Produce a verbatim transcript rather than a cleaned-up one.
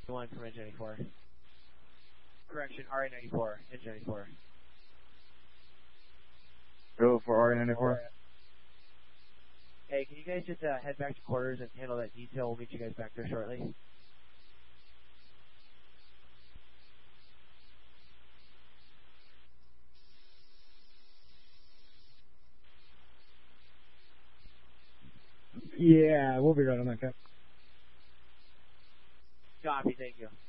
one from engine ninety-four. Correction, R A ninety-four, engine ninety-four. Go for R A ninety-four. Hey, can you guys just uh, head back to quarters and handle that detail? We'll meet you guys back there shortly. Yeah, we'll be right on that, Cap. Copy, thank you.